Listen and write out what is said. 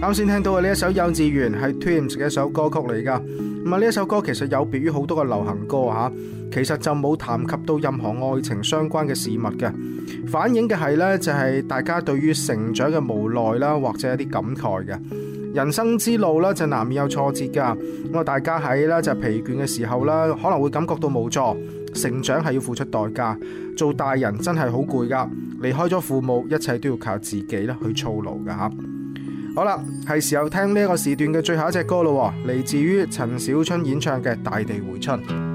啱先聽到嘅呢一首幼稚園係 Twins 嘅一首歌曲嚟噶。咁啊，呢一首歌其實有別於好多嘅流行歌吓，其實就冇談及到任何愛情相關嘅事物嘅，反映嘅係呢，就係大家對於成長嘅無奈啦，或者一啲感慨嘅。人生之路咧就難免有挫折噶，咁啊大家喺咧就疲倦嘅時候啦，可能會感覺到無助。成長係要付出代價，做大人真係好攰噶，離開咗父母，一切都要靠自己啦去操勞噶吓。好啦，係時候聽呢個時段嘅最後一隻歌咯，嚟自於陳小春演唱嘅《大地回春》。